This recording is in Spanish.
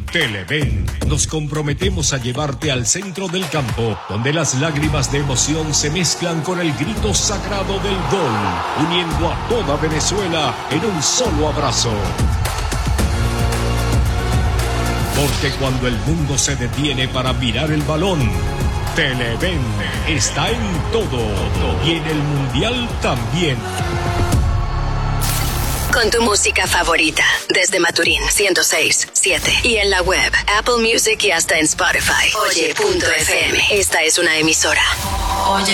Televen, nos comprometemos a llevarte al centro del campo, donde las lágrimas de emoción se mezclan con el grito sagrado del gol, uniendo a toda Venezuela en un solo abrazo. Porque cuando el mundo se detiene para mirar el balón, Televen está en todo y en el Mundial también. Con tu música favorita, desde Maturín 106.7 y en la web, Apple Music y hasta en Spotify. Oye.fm. Esta es una emisora. Oye.